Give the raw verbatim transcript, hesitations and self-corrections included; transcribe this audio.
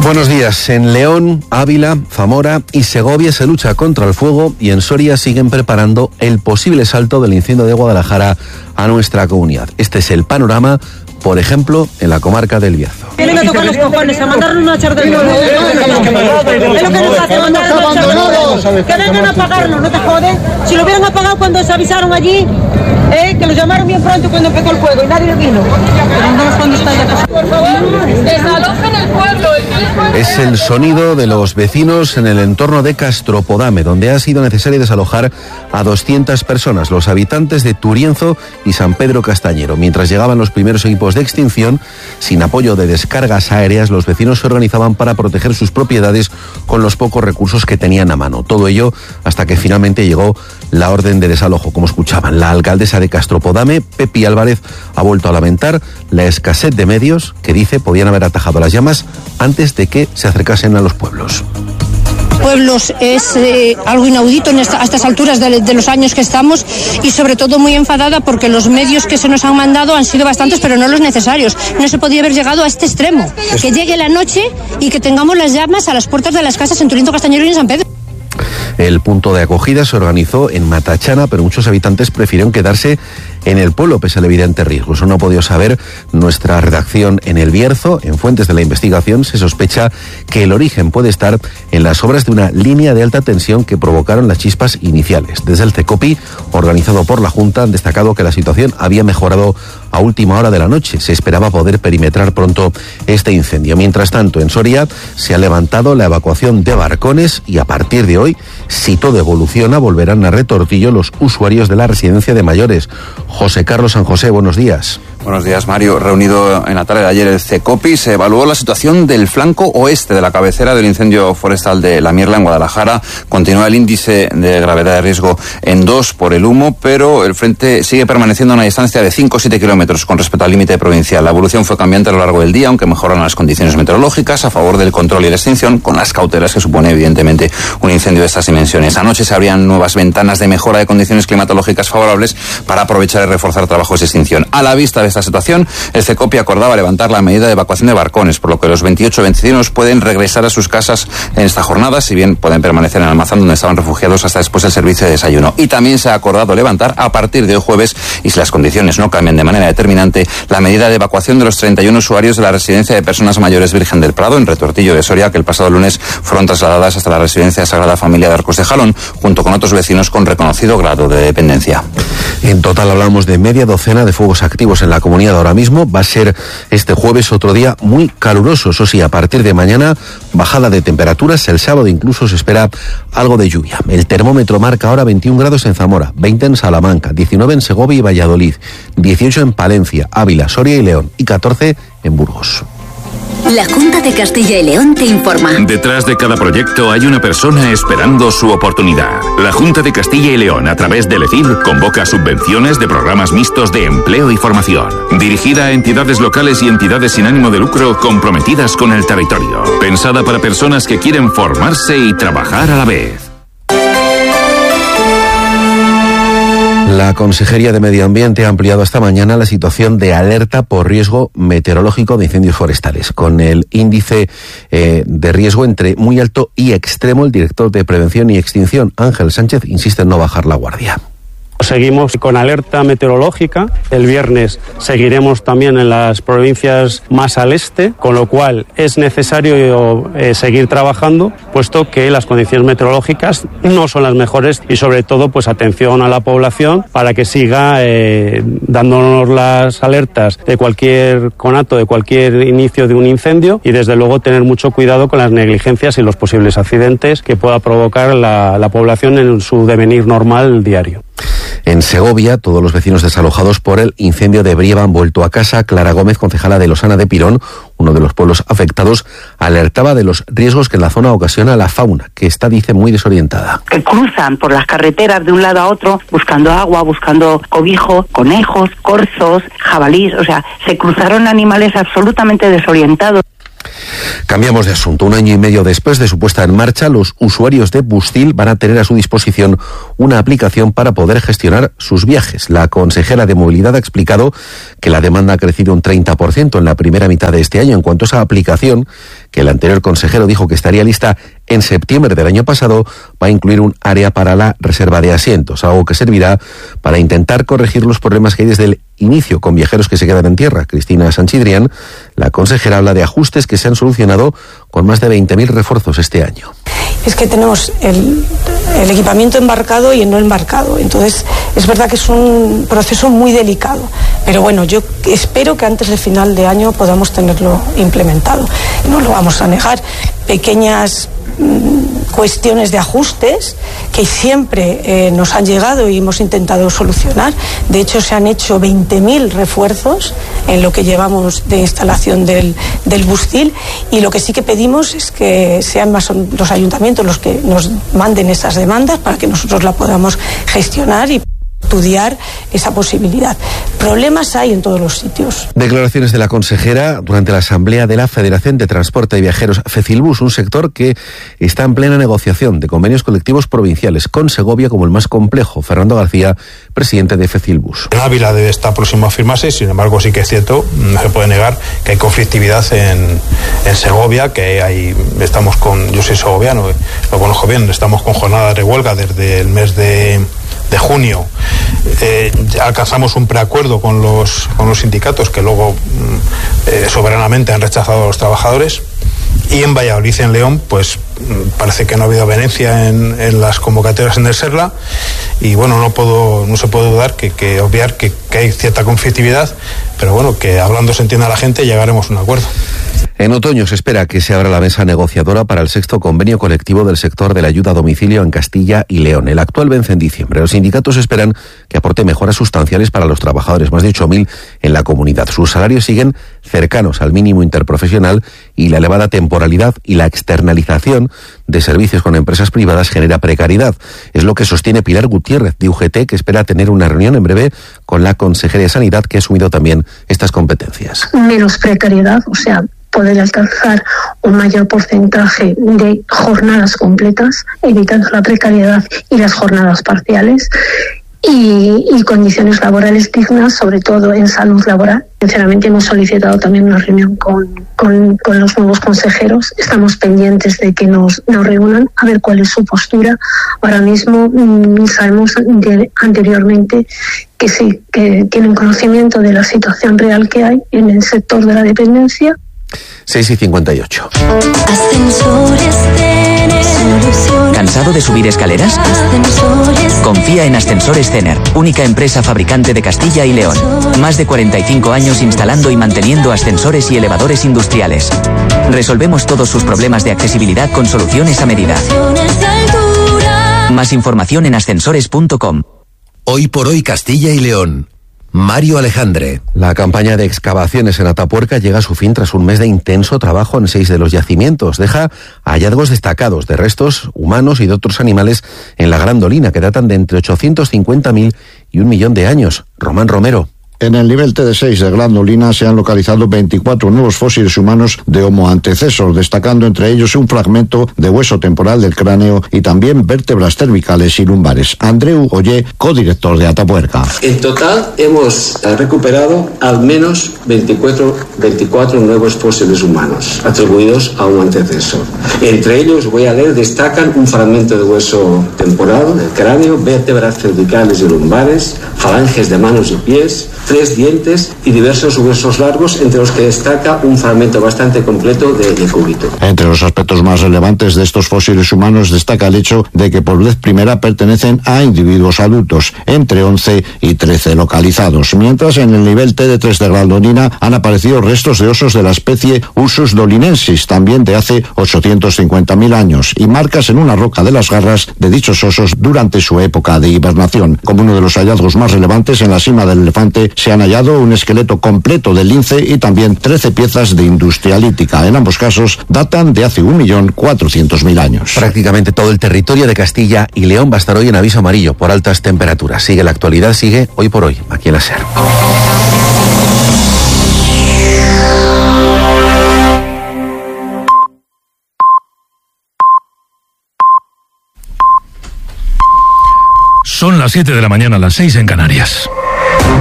Buenos días. En León, Ávila, Zamora y Segovia se lucha contra el fuego y en Soria siguen preparando el posible salto del incendio de Guadalajara a nuestra comunidad. Este es el panorama, por ejemplo, en la comarca del Bierzo. Vienen a tocar los cojones, a mandarnos una charla de... Es lo que nos hace mandar a que vengan a pagarnos, no te joden. Si lo hubieran apagado cuando se avisaron allí, eh, que lo llamaron bien pronto cuando empezó el fuego y nadie vino. Preguntamos cuándo está ya pasando. Por favor, desalojen el pueblo. Es el sonido de los vecinos en el entorno de Castropodame, donde ha sido necesario desalojar a doscientas personas, los habitantes de Turienzo y San Pedro Castañero. Mientras llegaban los primeros equipos de extinción, sin apoyo de descargas aéreas, los vecinos se organizaban para proteger sus propiedades con los pocos recursos que tenían a mano. Todo ello hasta que finalmente llegó la orden de desalojo, como escuchaban. La alcaldesa de Castropodame, Pepi Álvarez, ha vuelto a lamentar la escasez de medios que dice podían haber atajado las llamas antes de que se acercasen a los pueblos. Pueblos es eh, algo inaudito en esta, a estas alturas de, de los años que estamos, y sobre todo muy enfadada porque los medios que se nos han mandado han sido bastantes, pero no los necesarios. No se podía haber llegado a este extremo, que llegue la noche y que tengamos las llamas a las puertas de las casas en Turienzo, Castañero y en San Pedro. El punto de acogida se organizó en Matachana, pero muchos habitantes prefirieron quedarse en el pueblo pese al evidente riesgo. Eso no ha podido saber nuestra redacción en El Bierzo. En fuentes de la investigación se sospecha que el origen puede estar en las obras de una línea de alta tensión que provocaron las chispas iniciales. Desde el CECOPI, organizado por la Junta, han destacado que la situación había mejorado a última hora de la noche. Se esperaba poder perimetrar pronto este incendio. Mientras tanto, en Soria se ha levantado la evacuación de barcones y a partir de hoy, si todo evoluciona, volverán a Retortillo los usuarios de la residencia de mayores. José Carlos San José, buenos días. Buenos días, Mario. Reunido en la tarde de ayer el CECOPI, se evaluó la situación del flanco oeste de la cabecera del incendio forestal de La Mierla en Guadalajara. Continúa el índice de gravedad de riesgo en dos por el humo, pero el frente sigue permaneciendo a una distancia de cinco o siete kilómetros con respecto al límite provincial. La evolución fue cambiante a lo largo del día, aunque mejoran las condiciones meteorológicas a favor del control y la extinción, con las cautelas que supone evidentemente un incendio de estas dimensiones. Anoche se abrían nuevas ventanas de mejora de condiciones climatológicas favorables para aprovechar y reforzar trabajos de extinción. A la vista de esta situación, el CECOPI acordaba levantar la medida de evacuación de barcones, por lo que los veintiocho vecinos pueden regresar a sus casas en esta jornada, si bien pueden permanecer en el almazán donde estaban refugiados hasta después del servicio de desayuno. Y también se ha acordado levantar a partir de hoy jueves, y si las condiciones no cambian de manera determinante, la medida de evacuación de los treinta y uno usuarios de la residencia de personas mayores Virgen del Prado en Retortillo de Soria, que el pasado lunes fueron trasladadas hasta la residencia Sagrada Familia de Arcos de Jalón, junto con otros vecinos con reconocido grado de dependencia. En total hablamos de media docena de fuegos activos en la comunidad ahora mismo. Va a ser este jueves otro día muy caluroso. Eso sí, a partir de mañana, bajada de temperaturas. El sábado incluso se espera algo de lluvia. El termómetro marca ahora veintiún grados en Zamora, veinte en Salamanca, diecinueve en Segovia y Valladolid, dieciocho en Palencia, Ávila, Soria y León y catorce en Burgos. La Junta de Castilla y León te informa. Detrás de cada proyecto hay una persona esperando su oportunidad. La Junta de Castilla y León, a través del E C I D, convoca subvenciones de programas mixtos de empleo y formación, dirigida a entidades locales y entidades sin ánimo de lucro comprometidas con el territorio. Pensada para personas que quieren formarse y trabajar a la vez. La Consejería de Medio Ambiente ha ampliado esta mañana la situación de alerta por riesgo meteorológico de incendios forestales. Con el índice eh, de riesgo entre muy alto y extremo, el director de Prevención y Extinción, Ángel Sánchez, insiste en no bajar la guardia. Seguimos con alerta meteorológica. El viernes seguiremos también en las provincias más al este, con lo cual es necesario eh, seguir trabajando, puesto que las condiciones meteorológicas no son las mejores y sobre todo pues atención a la población para que siga eh, dándonos las alertas de cualquier conato, de cualquier inicio de un incendio, y desde luego tener mucho cuidado con las negligencias y los posibles accidentes que pueda provocar la, la población en su devenir normal diario. En Segovia, todos los vecinos desalojados por el incendio de Brieva han vuelto a casa. Clara Gómez, concejala de Losana de Pirón, uno de los pueblos afectados, alertaba de los riesgos que en la zona ocasiona la fauna, que está, dice, muy desorientada. Que cruzan por las carreteras de un lado a otro buscando agua, buscando cobijo, conejos, corzos, jabalíes, o sea, se cruzaron animales absolutamente desorientados. Cambiamos de asunto. Un año y medio después de su puesta en marcha, los usuarios de Bustil van a tener a su disposición una aplicación para poder gestionar sus viajes. La consejera de Movilidad ha explicado que la demanda ha crecido un treinta por ciento en la primera mitad de este año. En cuanto a esa aplicación, que el anterior consejero dijo que estaría lista en septiembre del año pasado, va a incluir un área para la reserva de asientos, algo que servirá para intentar corregir los problemas que hay desde el inicio con viajeros que se quedan en tierra. Cristina Sanchidrián, la consejera, habla de ajustes que se han solucionado con más de veinte mil refuerzos este año. Es que tenemos el, el equipamiento embarcado y el no embarcado. Entonces, es verdad que es un proceso muy delicado. Pero bueno, yo espero que antes de final de año podamos tenerlo implementado. No lo vamos a negar. Pequeñas mmm, cuestiones de ajustes que siempre eh, nos han llegado y hemos intentado solucionar. De hecho, se han hecho veinte mil refuerzos en lo que llevamos de instalación del, del Bustil, y lo que sí que pedimos es que sean más los ayuntamientos los que nos manden esas demandas para que nosotros la podamos gestionar y estudiar esa posibilidad. Problemas hay en todos los sitios. Declaraciones de la consejera durante la asamblea de la Federación de Transporte de Viajeros Fecilbus, un sector que está en plena negociación de convenios colectivos provinciales, con Segovia como el más complejo. Fernando García, presidente de Fecilbus. En Ávila debe estar próximo a firmarse, sin embargo sí que es cierto, no se puede negar que hay conflictividad en, en Segovia, que hay, estamos con, yo soy segoviano, lo conozco bien, estamos con jornadas de huelga desde el mes de de junio. Eh, alcanzamos un preacuerdo con los con los sindicatos que luego eh, soberanamente han rechazado a los trabajadores, y en Valladolid y en León pues parece que no ha habido avenencia en, en las convocatorias en el Serla, y bueno, no puedo no se puede dudar que, que obviar que, que hay cierta conflictividad, pero bueno, que hablando se entiende a la gente y llegaremos a un acuerdo. En otoño se espera que se abra la mesa negociadora para el sexto convenio colectivo del sector de la ayuda a domicilio en Castilla y León. El actual vence en diciembre. Los sindicatos esperan que aporte mejoras sustanciales para los trabajadores, más de ocho mil en la comunidad. Sus salarios siguen cercanos al mínimo interprofesional, y la elevada temporalidad y la externalización de servicios con empresas privadas genera precariedad. Es lo que sostiene Pilar Gutiérrez, de U G T, que espera tener una reunión en breve con la Consejería de Sanidad, que ha asumido también estas competencias. Menos precariedad, o sea, poder alcanzar un mayor porcentaje de jornadas completas, evitando la precariedad y las jornadas parciales, y, y condiciones laborales dignas, sobre todo en salud laboral. Sinceramente hemos solicitado también una reunión con, con, con los nuevos consejeros. Estamos pendientes de que nos, nos reúnan a ver cuál es su postura. Ahora mismo mmm, sabemos de, anteriormente que sí, que tienen conocimiento de la situación real que hay en el sector de la dependencia. seis y cincuenta y ocho. Ascensores Cener. ¿Cansado de subir escaleras? Ascensores. Confía en Ascensores Cener, única empresa fabricante de Castilla y León. Más de cuarenta y cinco años instalando y manteniendo ascensores y elevadores industriales. Resolvemos todos sus problemas de accesibilidad con soluciones a medida. Más información en ascensores punto com. Hoy por hoy Castilla y León. Mario Alejandre. La campaña de excavaciones en Atapuerca llega a su fin tras un mes de intenso trabajo en seis de los yacimientos. Deja hallazgos destacados de restos humanos y de otros animales en la Gran Dolina, que datan de entre ochocientos cincuenta mil y un millón de años. Román Romero. En el nivel T D seis de Gran Dolina se han localizado veinticuatro nuevos fósiles humanos de Homo antecesor, destacando entre ellos un fragmento de hueso temporal del cráneo y también vértebras cervicales y lumbares. Andreu Ollé, codirector de Atapuerca. En total hemos recuperado al menos veinticuatro, veinticuatro nuevos fósiles humanos atribuidos a un antecesor. Entre ellos, voy a leer, destacan un fragmento de hueso temporal del cráneo, vértebras cervicales y lumbares, falanges de manos y pies, tres dientes y diversos huesos largos, entre los que destaca un fragmento bastante completo de, de cúbito. Entre los aspectos más relevantes de estos fósiles humanos destaca el hecho de que por vez primera pertenecen a individuos adultos, entre once y trece localizados, mientras en el nivel T D tres de Gran Dolina han aparecido restos de osos de la especie Ursus dolinensis, también de hace ochocientos cincuenta mil años, y marcas en una roca de las garras de dichos osos durante su época de hibernación. Como uno de los hallazgos más relevantes, en la cima del elefante se han hallado un esqueleto completo del lince y también trece piezas de industria lítica. En ambos casos datan de hace un millón cuatrocientos mil años. Prácticamente todo el territorio de Castilla y León va a estar hoy en aviso amarillo por altas temperaturas. Sigue la actualidad, sigue hoy por hoy, aquí en la SER. Son las siete de la mañana, las seis en Canarias.